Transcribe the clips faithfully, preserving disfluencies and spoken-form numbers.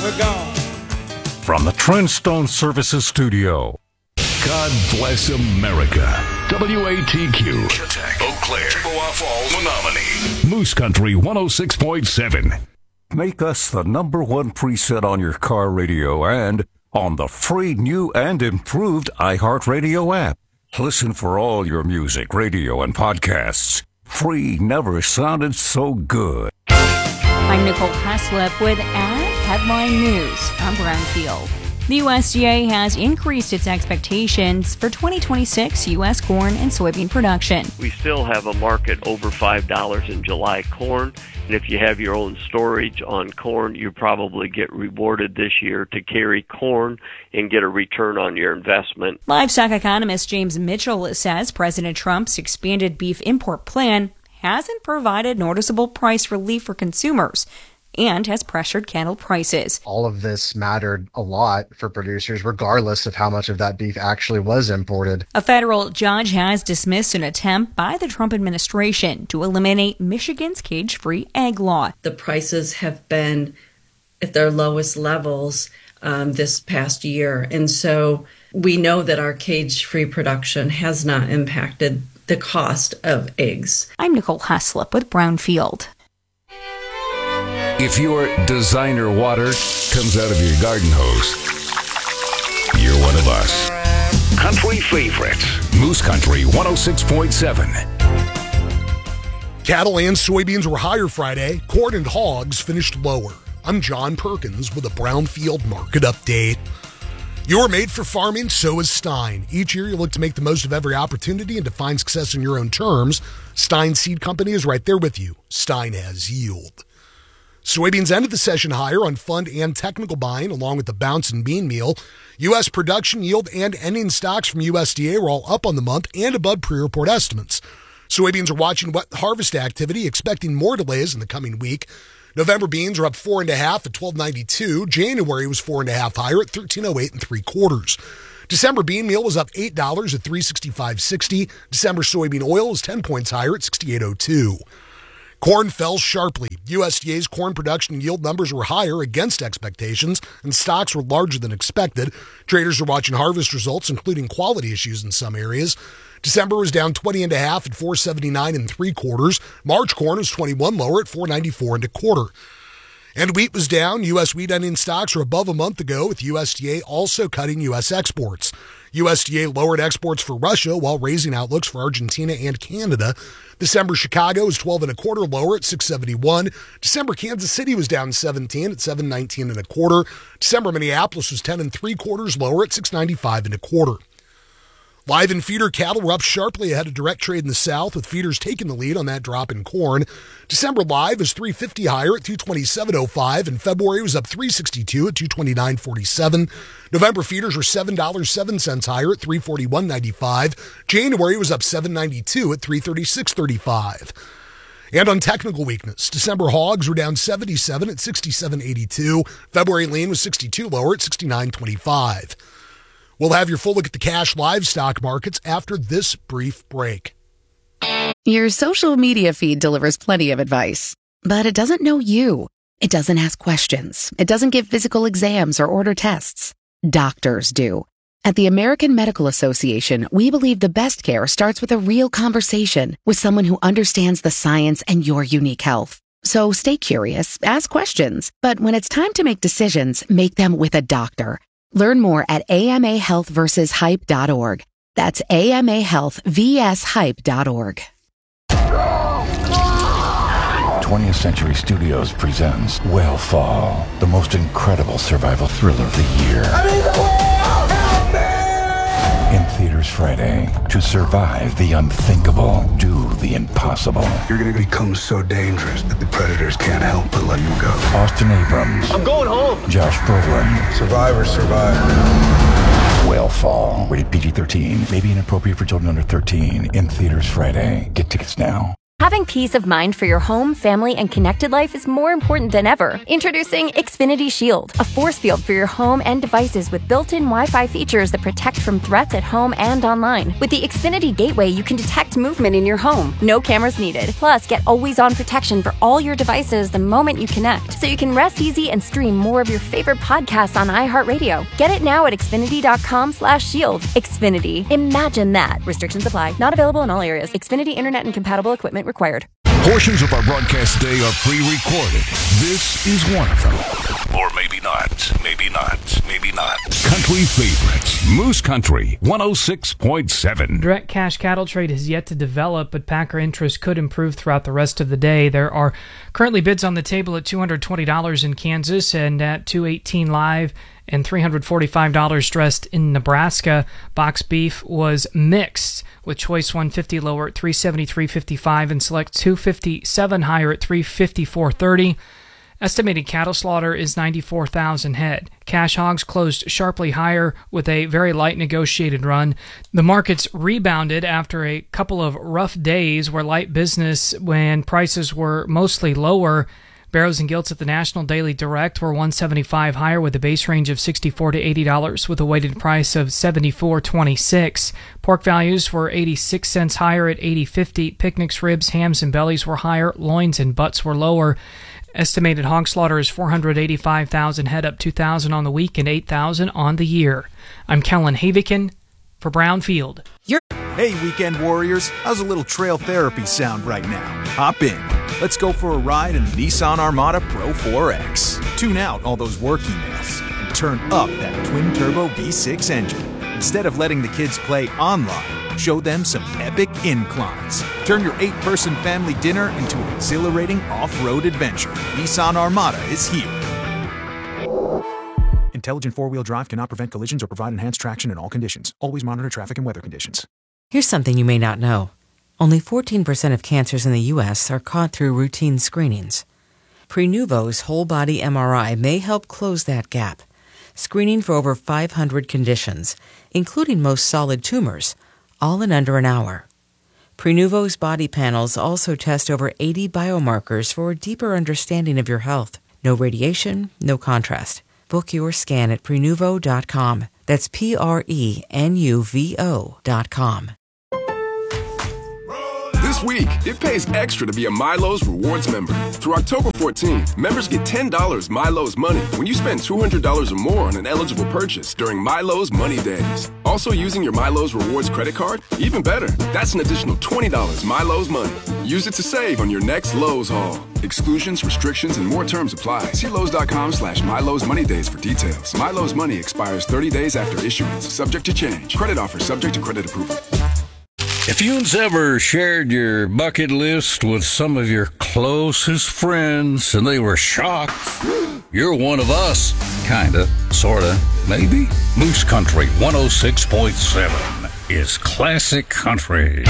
we're gone. From the Trendstone Services Studio. God bless America. W A T Q. Eau Claire. Chippewa Falls. Menominee. Moose Country one oh six point seven. Make us the number one preset on your car radio and on the free new and improved iHeartRadio app. Listen for all your music, radio, and podcasts. Free never sounded so good. I'm Nicole Haslip with Ag Headline News. I'm Brownfield. The U S D A has increased its expectations for twenty twenty-six U S corn and soybean production. We still have a market over five dollars in July corn, and if you have your own storage on corn, you probably get rewarded this year to carry corn and get a return on your investment. Livestock economist James Mitchell says President Trump's expanded beef import plan hasn't provided noticeable price relief for consumers and has pressured cattle prices. All of this mattered a lot for producers, regardless of how much of that beef actually was imported. A federal judge has dismissed an attempt by the Trump administration to eliminate Michigan's cage-free egg law. The prices have been at their lowest levels um, this past year, and so we know that our cage-free production has not impacted the cost of eggs. I'm Nicole Haslip with Brownfield. If your designer water comes out of your garden hose, you're one of us. Country favorites. Moose Country one oh six point seven. Cattle and soybeans were higher Friday. Corn and hogs finished lower. I'm John Perkins with a Brownfield Market Update. You're made for farming, so is Stein. Each year you look to make the most of every opportunity and to find success in your own terms. Stein Seed Company is right there with you. Stein has yield. Soybeans ended the session higher on fund and technical buying, along with the bounce in bean meal. U S production yield and ending stocks from U S D A were all up on the month and above pre-report estimates. Soybeans are watching wet harvest activity, expecting more delays in the coming week. November beans are up four and a half at twelve ninety-two. January was four and a half higher at thirteen oh eight and three quarters. December bean meal was up eight dollars at three sixty-five sixty. December soybean oil was ten points higher at sixty-eight oh two. Corn fell sharply. U S D A's corn production and yield numbers were higher against expectations, and stocks were larger than expected. Traders are watching harvest results, including quality issues in some areas. December was down twenty and a half at four seventy-nine and three quarters. March corn was twenty-one lower at four ninety-four and a quarter. And wheat was down. U S wheat ending stocks were above a month ago, with U S D A also cutting U S exports. U S D A lowered exports for Russia while raising outlooks for Argentina and Canada. December Chicago was twelve and a quarter lower at six seventy-one. December Kansas City was down seventeen at seven nineteen and a quarter. December Minneapolis was ten and three quarters lower at six ninety-five and a quarter. Live and feeder cattle were up sharply ahead of direct trade in the South, with feeders taking the lead on that drop in corn. December live is three fifty higher at two twenty-seven oh five, and February was up three sixty-two at two twenty-nine forty-seven. November feeders were seven dollars and seven cents higher at three forty-one ninety-five. January was up seven ninety-two at three thirty-six thirty-five. And on technical weakness, December hogs were down seventy-seven at sixty-seven eighty-two. February lean was sixty-two lower at sixty-nine twenty-five. We'll have your full look at the cash livestock markets after this brief break. Your social media feed delivers plenty of advice, but it doesn't know you. It doesn't ask questions. It doesn't give physical exams or order tests. Doctors do. At the American Medical Association, we believe the best care starts with a real conversation with someone who understands the science and your unique health. So stay curious, ask questions, but when it's time to make decisions, make them with a doctor. Learn more at A M A health versus hype dot org. That's A M A health versus hype dot org. twentieth Century Studios presents Whale Fall, the most incredible survival thriller of the year. I mean, the world! Help me! In theaters Friday. To survive the unthinkable, do the impossible. You're gonna become so dangerous that the predators can't help but let you go. Austin Abrams. I'm going home. Josh Brolin. Survivor, survivor. Whale Fall. Rated P G thirteen. May be inappropriate for children under thirteen. In theaters Friday. Get tickets now. Having peace of mind for your home, family, and connected life is more important than ever. Introducing Xfinity Shield, a force field for your home and devices with built-in Wi-Fi features that protect from threats at home and online. With the Xfinity Gateway, you can detect movement in your home. No cameras needed. Plus, get always-on protection for all your devices the moment you connect, so you can rest easy and stream more of your favorite podcasts on iHeartRadio. Get it now at Xfinity.com slash shield. Xfinity. Imagine that. Restrictions apply. Not available in all areas. Xfinity Internet and compatible equipment required. Portions of our broadcast today are pre-recorded. This is one of them. Or maybe not. Maybe not. Maybe not. Country favorites. Moose Country one oh six point seven. Direct cash cattle trade has yet to develop, but packer interest could improve throughout the rest of the day. There are currently bids on the table at two hundred twenty dollars in Kansas and at two eighteen live and three hundred forty-five dollars dressed in Nebraska. Box beef was mixed, with choice one fifty lower at three seventy-three fifty-five and select two fifty-seven higher at three fifty-four thirty. Estimated cattle slaughter is ninety-four thousand head. Cash hogs closed sharply higher with a very light negotiated run. The markets rebounded after a couple of rough days where light business when prices were mostly lower. Barrows and gilts at the National Daily Direct were one seventy-five higher with a base range of sixty-four to eighty dollars with a weighted price of seventy-four twenty-six. Pork values were eighty-six cents higher at eighty fifty. Picnics, ribs, hams, and bellies were higher. Loins and butts were lower. Estimated hog slaughter is four hundred eighty-five thousand head, up two thousand on the week and eight thousand on the year. I'm Kellen Havikin for Brownfield. You're- hey, weekend warriors. How's a little trail therapy sound right now? Hop in. Let's go for a ride in the Nissan Armada Pro four X. Tune out all those work emails and turn up that twin-turbo V six engine. Instead of letting the kids play online, show them some epic inclines. Turn your eight-person family dinner into an exhilarating off-road adventure. Nissan Armada is here. Intelligent four-wheel drive cannot prevent collisions or provide enhanced traction in all conditions. Always monitor traffic and weather conditions. Here's something you may not know. Only fourteen percent of cancers in the U S are caught through routine screenings. Prenuvo's whole-body M R I may help close that gap, screening for over five hundred conditions, including most solid tumors, all in under an hour. Prenuvo's body panels also test over eighty biomarkers for a deeper understanding of your health. No radiation, no contrast. Book your scan at Prenuvo dot com. That's P R E N U V O dot com. This week, it pays extra to be a Milo's Rewards member. Through October fourteenth, members get ten dollars Milo's Money when you spend two hundred dollars or more on an eligible purchase during Milo's Money Days. Also using your Milo's Rewards credit card? Even better, that's an additional twenty dollars Milo's Money. Use it to save on your next Lowe's haul. Exclusions, restrictions, and more terms apply. See Lowe's.com slash Milo's Money Days for details. Milo's Money expires thirty days after issuance, subject to change. Credit offer subject to credit approval. If you've ever shared your bucket list with some of your closest friends and they were shocked, you're one of us. Kinda, sorta, maybe. Moose Country one oh six point seven is classic country.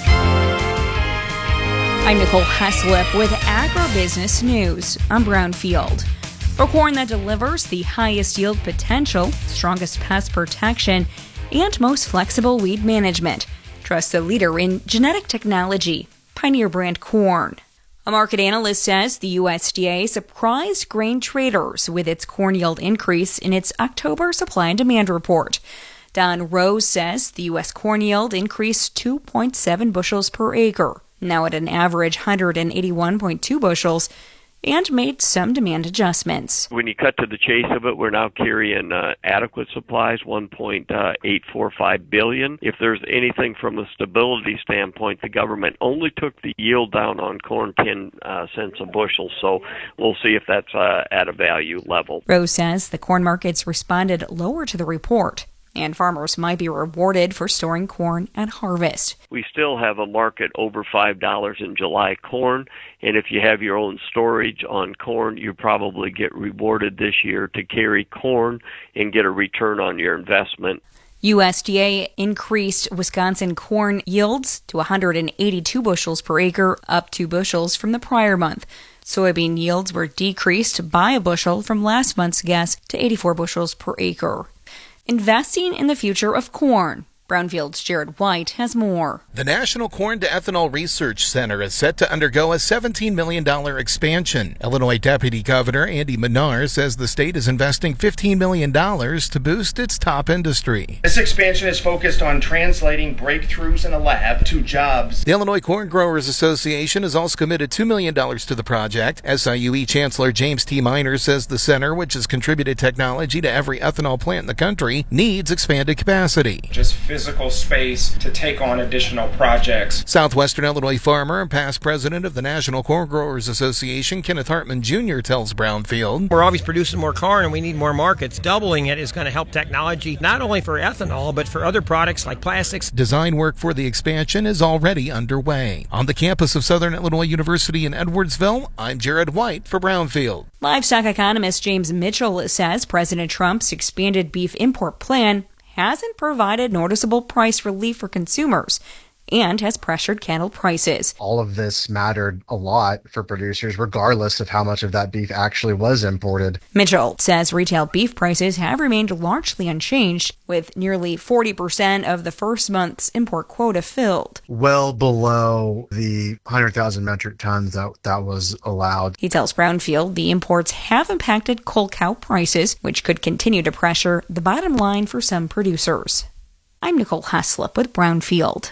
I'm Nicole Heslip with Agribusiness News. I'm Brownfield. For corn that delivers the highest yield potential, strongest pest protection, and most flexible weed management, trust the leader in genetic technology, Pioneer Brand Corn. A market analyst says the U S D A surprised grain traders with its corn yield increase in its October supply and demand report. Don Rose says the U S corn yield increased two point seven bushels per acre, now at an average one hundred eighty-one point two bushels, and made some demand adjustments. When you cut to the chase of it, we're now carrying uh, adequate supplies, one point eight four five billion. If there's anything from a stability standpoint, the government only took the yield down on corn ten uh, cents a bushel, so we'll see if that's uh, at a value level. Rose says the corn markets responded lower to the report, and farmers might be rewarded for storing corn at harvest. We still have a market over five dollars in July corn, and if you have your own storage on corn, you probably get rewarded this year to carry corn and get a return on your investment. U S D A increased Wisconsin corn yields to one hundred eighty-two bushels per acre, up two bushels from the prior month. Soybean yields were decreased by a bushel from last month's guess to eighty-four bushels per acre. Investing in the future of corn. Brownfield's Jared White has more. The National Corn to Ethanol Research Center is set to undergo a seventeen million dollars expansion. Illinois Deputy Governor Andy Menard says the state is investing fifteen million dollars to boost its top industry. This expansion is focused on translating breakthroughs in the lab to jobs. The Illinois Corn Growers Association has also committed two million dollars to the project. S I U E Chancellor James T. Miner says the center, which has contributed technology to every ethanol plant in the country, needs expanded capacity. Just physical space to take on additional projects. Southwestern Illinois farmer and past president of the National Corn Growers Association, Kenneth Hartman Junior tells Brownfield, we're always producing more corn and we need more markets. Doubling it is going to help technology not only for ethanol but for other products like plastics. Design work for the expansion is already underway. On the campus of Southern Illinois University in Edwardsville, I'm Jared White for Brownfield. Livestock economist James Mitchell says President Trump's expanded beef import plan hasn't provided noticeable price relief for consumers and has pressured cattle prices. All of this mattered a lot for producers, regardless of how much of that beef actually was imported. Mitchell says retail beef prices have remained largely unchanged, with nearly forty percent of the first month's import quota filled. Well below the one hundred thousand metric tons that, that was allowed. He tells Brownfield the imports have impacted cull cow prices, which could continue to pressure the bottom line for some producers. I'm Nicole Haslip with Brownfield.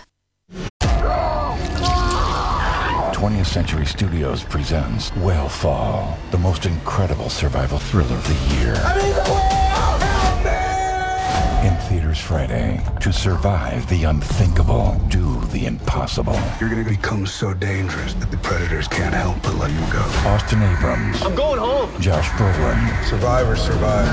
twentieth Century Studios presents Whale the most incredible survival thriller of the year. I'm in the whale! Help me! In theaters Friday. To survive the unthinkable, do the impossible. You're gonna become so dangerous that the predators can't help but let you go. Austin Abrams. I'm going home. Josh Brolin. Survivors survive.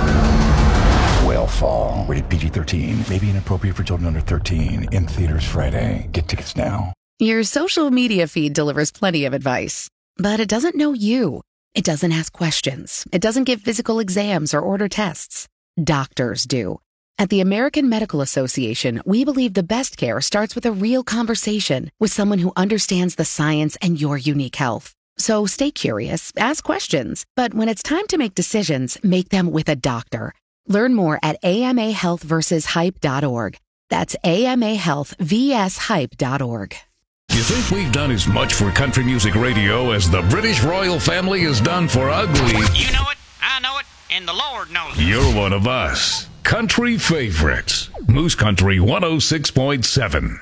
Whale, rated P G thirteen, may be inappropriate for children under thirteen. In theaters Friday. Get tickets now. Your social media feed delivers plenty of advice, but it doesn't know you. It doesn't ask questions. It doesn't give physical exams or order tests. Doctors do. At the American Medical Association, we believe the best care starts with a real conversation with someone who understands the science and your unique health. So stay curious, ask questions, but when it's time to make decisions, make them with a doctor. Learn more at A M A health versus hype dot org. That's A M A health versus hype dot org. You think we've done as much for country music radio as the British royal family has done for ugly? You know it, I know it, and the Lord knows it. You're one of us. Country favorites. Moose Country one oh six point seven.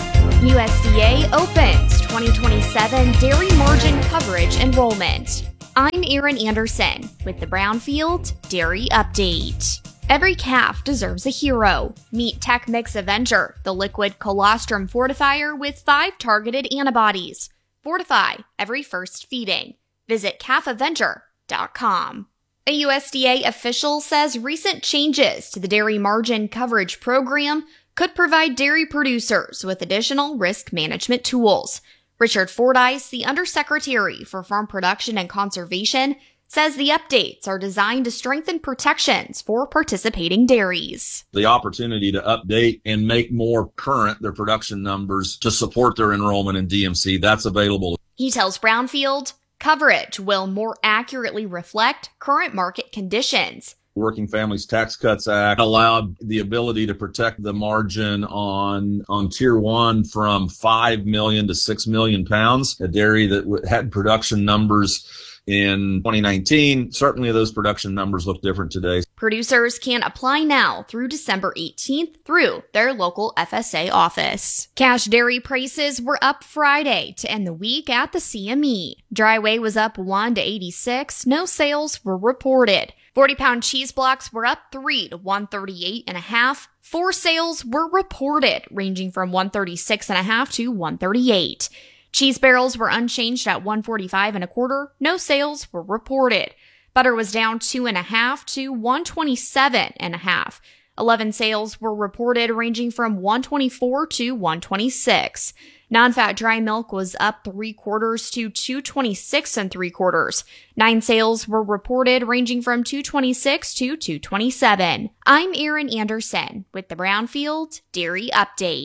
U S D A opens twenty twenty-seven dairy margin coverage enrollment. I'm Erin Anderson with the Brownfield Dairy Update. Every calf deserves a hero. Meet Tech Mix Avenger, the liquid colostrum fortifier with five targeted antibodies. Fortify every first feeding. Visit calf avenger dot com. A U S D A official says recent changes to the dairy margin coverage program could provide dairy producers with additional risk management tools. Richard Fordyce, the Undersecretary for Farm Production and Conservation, says the updates are designed to strengthen protections for participating dairies. The opportunity to update and make more current their production numbers to support their enrollment in D M C, that's available. He tells Brownfield, coverage will more accurately reflect current market conditions. Working Families Tax Cuts Act allowed the ability to protect the margin on on tier one from five million to six million pounds. A dairy that had production numbers in twenty nineteen, certainly those production numbers look different today. Producers can apply now through December eighteenth through their local F S A office. Cash dairy prices were up Friday to end the week at the C M E. Dry whey was up one to eighty-six. No sales were reported. forty-pound cheese blocks were up three to one thirty-eight and a half. Four sales were reported, ranging from one thirty-six and a half to one thirty-eight. Cheese barrels were unchanged at one forty-five and a quarter. No sales were reported. Butter was down two and a half to one twenty-seven and a half. Eleven sales were reported, ranging from one twenty-four to one twenty-six. Non-fat dry milk was up three quarters to two twenty-six and three quarters. Nine sales were reported, ranging from two twenty-six to two twenty-seven. I'm Erin Anderson with the Brownfield Dairy Update.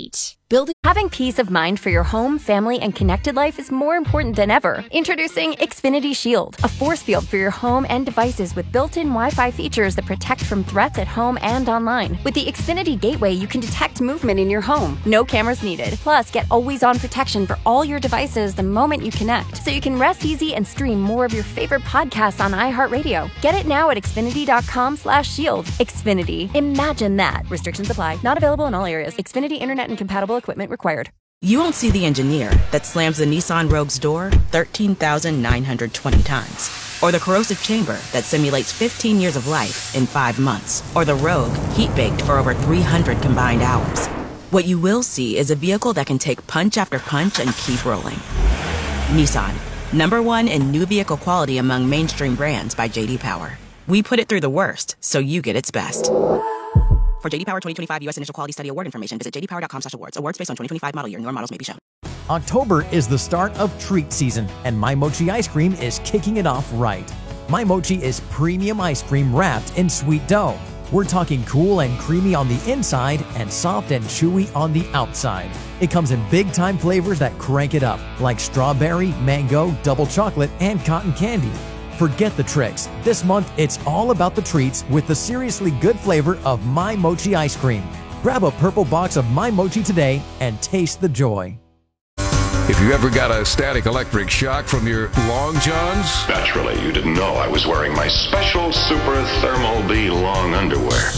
Building Having peace of mind for your home, family, and connected life is more important than ever. Introducing Xfinity Shield, a force field for your home and devices with built-in Wi-Fi features that protect from threats at home and online. With the Xfinity Gateway, you can detect movement in your home. No cameras needed. Plus, get always-on protection for all your devices the moment you connect, so you can rest easy and stream more of your favorite podcasts on iHeartRadio. Get it now at Xfinity.com slash shield. Xfinity. Imagine that. Restrictions apply. Not available in all areas. Xfinity Internet and compatible equipment required. You won't see the engineer that slams the Nissan Rogue's door thirteen thousand nine hundred twenty times. Or the corrosive chamber that simulates fifteen years of life in five months. Or the Rogue heat-baked for over three hundred combined hours. What you will see is a vehicle that can take punch after punch and keep rolling. Nissan, number one in new vehicle quality among mainstream brands by J D Power. We put it through the worst, so you get its best. For J D Power twenty twenty-five U S Initial Quality Study Award information, visit j d power dot com slash awards. Awards based on twenty twenty-five model year. Newer models may be shown. October is the start of treat season, and My Mochi ice cream is kicking it off right. My Mochi is premium ice cream wrapped in sweet dough. We're talking cool and creamy on the inside and soft and chewy on the outside. It comes in big-time flavors that crank it up, like strawberry, mango, double chocolate, and cotton candy. Forget the tricks. This month, it's all about the treats with the seriously good flavor of My Mochi ice cream. Grab a purple box of My Mochi today and taste the joy. If you ever got a static electric shock from your long johns? Naturally, you didn't know I was wearing my special Super Thermal B long underwear.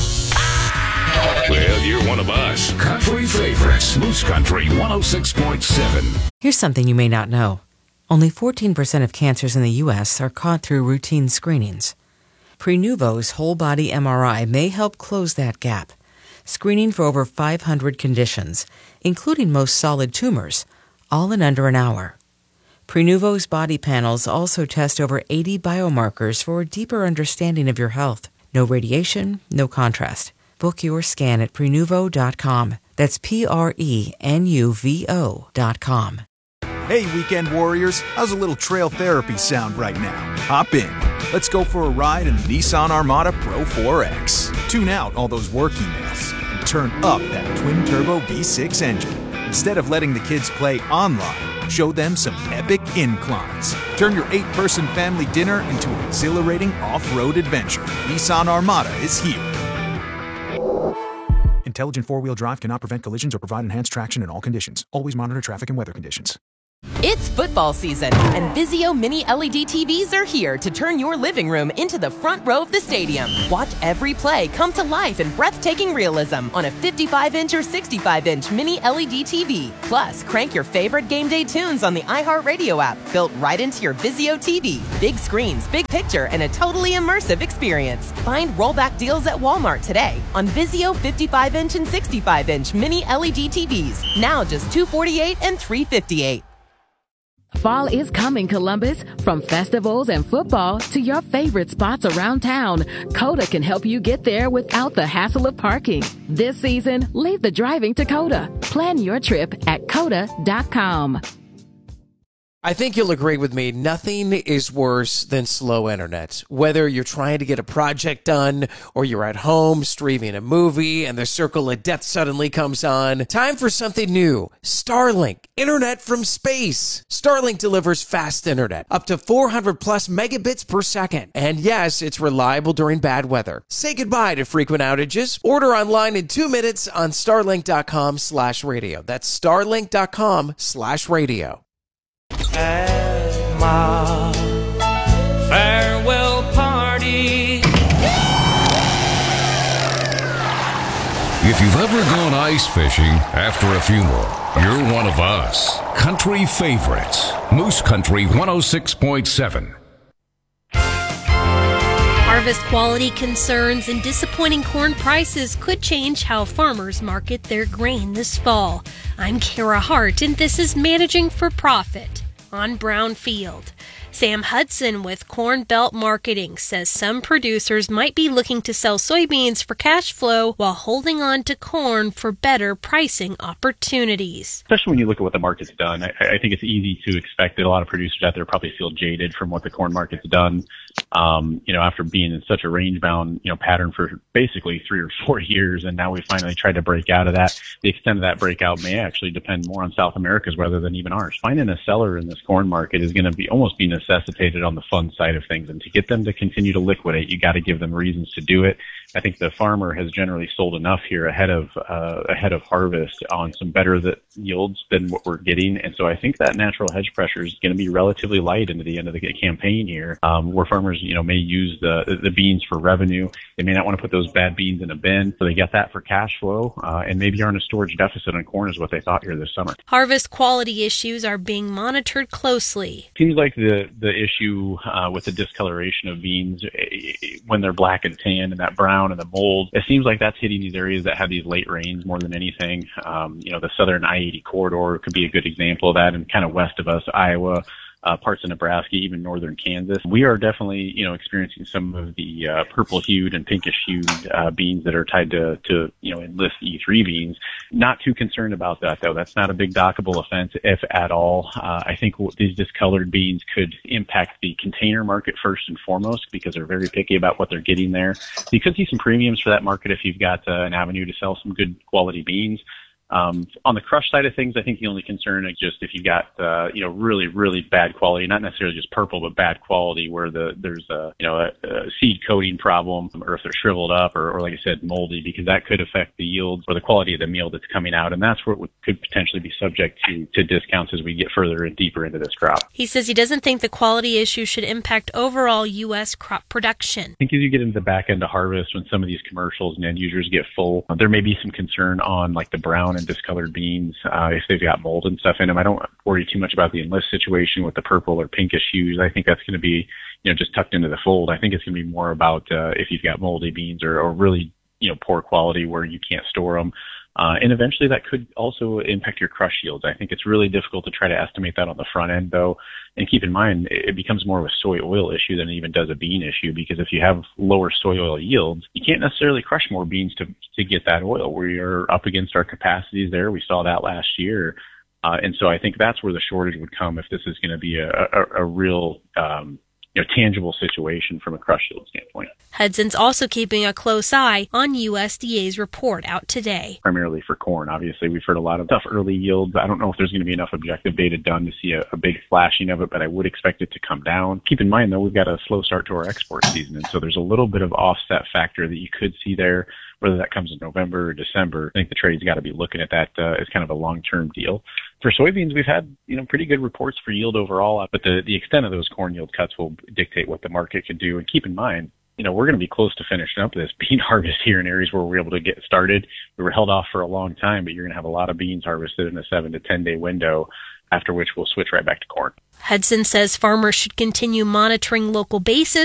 Well, you're one of us. Country favorites. Moose Country one oh six point seven. Here's something you may not know. Only fourteen percent of cancers in the U S are caught through routine screenings. Prenuvo's whole-body M R I may help close that gap, screening for over five hundred conditions, including most solid tumors, all in under an hour. Prenuvo's body panels also test over eighty biomarkers for a deeper understanding of your health. No radiation, no contrast. Book your scan at prenuvo dot com. That's P R E N U V O dot com. Hey, weekend warriors, how's a little trail therapy sound right now? Hop in. Let's go for a ride in the Nissan Armada Pro four X. Tune out all those work emails and turn up that twin-turbo V six engine. Instead of letting the kids play online, show them some epic inclines. Turn your eight-person family dinner into an exhilarating off-road adventure. Nissan Armada is here. Intelligent four-wheel drive cannot prevent collisions or provide enhanced traction in all conditions. Always monitor traffic and weather conditions. It's football season, and Vizio Mini L E D T Vs are here to turn your living room into the front row of the stadium. Watch every play come to life in breathtaking realism on a fifty-five inch or sixty-five inch Mini L E D T V. Plus, crank your favorite game day tunes on the iHeartRadio app, built right into your Vizio T V. Big screens, big picture, and a totally immersive experience. Find rollback deals at Walmart today on Vizio fifty-five inch and sixty-five inch Mini L E D T Vs. Now just two hundred forty-eight dollars and three hundred fifty-eight dollars. Fall is coming, Columbus. From festivals and football to your favorite spots around town, Coda can help you get there without the hassle of parking. This season, leave the driving to Coda. Plan your trip at coda dot com. I think you'll agree with me, nothing is worse than slow internet. Whether you're trying to get a project done or you're at home streaming a movie and the circle of death suddenly comes on, time for something new. Starlink, internet from space. Starlink delivers fast internet, up to four hundred plus megabits per second. And yes, it's reliable during bad weather. Say goodbye to frequent outages. Order online in two minutes on starlink dot com slash radio. That's starlink dot com slash radio. At my farewell party. If you've ever gone ice fishing after a funeral, you're one of us. Country favorites. Moose Country one oh six point seven. Harvest quality concerns and disappointing corn prices could change how farmers market their grain this fall. I'm Kara Hart, and this is Managing for Profit on Brownfield. Sam Hudson with Corn Belt Marketing says some producers might be looking to sell soybeans for cash flow while holding on to corn for better pricing opportunities. Especially when you look at what the market's done, I, I think it's easy to expect that a lot of producers out there probably feel jaded from what the corn market's done. Um, you know, after being in such a range-bound, you know, pattern for basically three or four years, and now we finally tried to break out of that. The extent of that breakout may actually depend more on South America's weather than even ours. Finding a seller in this corn market is going to be almost be necessitated on the fund side of things, and to get them to continue to liquidate, you got to give them reasons to do it. I think the farmer has generally sold enough here ahead of uh, ahead of harvest on some better that yields than what we're getting, and so I think that natural hedge pressure is going to be relatively light into the end of the campaign here, um, where farmers, you know, may use the the beans for revenue. They may not want to put those bad beans in a bin, so they get that for cash flow, uh, and maybe aren't a storage deficit on corn is what they thought here this summer. Harvest quality issues are being monitored closely. Seems like the the issue uh, with the discoloration of beans uh, when they're black and tan and that brown and the mold, it seems like that's hitting these areas that have these late rains more than anything. Um, you know, the southern I eighty corridor could be a good example of that, and kind of west of us, Iowa, Uh, parts of Nebraska, even northern Kansas. We are definitely, you know, experiencing some of the uh, purple-hued and pinkish-hued uh, beans that are tied to, to, you know, enlist E three beans. Not too concerned about that, though. That's not a big dockable offense, if at all. Uh, I think these discolored beans could impact the container market first and foremost, because they're very picky about what they're getting there. So you could see some premiums for that market if you've got uh, an avenue to sell some good quality beans. Um, on the crush side of things, I think the only concern is just if you got, uh, you know, really, really bad quality, not necessarily just purple, but bad quality where the, there's a, you know, a, a seed coating problem, or if they're shriveled up, or, or like I said, moldy, because that could affect the yields or the quality of the meal that's coming out. And that's where it would, could potentially be subject to, to discounts as we get further and deeper into this crop. He says he doesn't think the quality issue should impact overall U S crop production. I think as you get into the back end of harvest, when some of these commercials and end users get full, uh, there may be some concern on like the brown and discolored beans, uh, if they've got mold and stuff in them. I don't worry too much about the enlist situation with the purple or pinkish hues. I think that's going to be, you know, just tucked into the fold. I think it's going to be more about uh, if you've got moldy beans or, or really, you know, poor quality where you can't store them. Uh, and eventually that could also impact your crush yields. I think it's really difficult to try to estimate that on the front end, though. And keep in mind, it becomes more of a soy oil issue than it even does a bean issue, because if you have lower soy oil yields, you can't necessarily crush more beans to to get that oil. We are up against our capacities there. We saw that last year. Uh, and so I think that's where the shortage would come if this is going to be a, a, a real um, you know, tangible situation from a crush yield standpoint. Hudson's also keeping a close eye on U S D A's report out today. Primarily for corn. Obviously, we've heard a lot of tough early yields. I don't know if there's going to be enough objective data done to see a, a big flashing of it, but I would expect it to come down. Keep in mind, though, we've got a slow start to our export season, and so there's a little bit of offset factor that you could see there, whether that comes in November or December. I think the trade's got to be looking at that uh, as kind of a long-term deal. For soybeans, we've had, you know, pretty good reports for yield overall, but the, the extent of those corn yield cuts will dictate what the market can do. And keep in mind, you know, we're going to be close to finishing up this bean harvest here in areas where we're able to get started. We were held off for a long time, but you're going to have a lot of beans harvested in a seven to ten day window, after which we'll switch right back to corn. Hudson says farmers should continue monitoring local basis